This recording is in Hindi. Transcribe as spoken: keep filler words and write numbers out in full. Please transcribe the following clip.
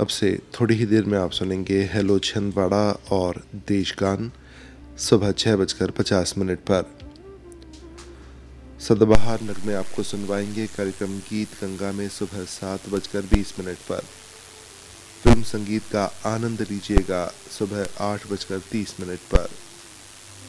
अब से थोड़ी ही देर में आप सुनेंगे हेलो छिंदवाड़ा और देशगान सुबह छः बजकर पचास मिनट पर। सदाबहार नगमे आपको सुनवाएंगे कार्यक्रम गीत गंगा में सुबह सात बजकर बीस मिनट पर। फिल्म संगीत का आनंद लीजिएगा सुबह आठ बजकर तीस मिनट पर।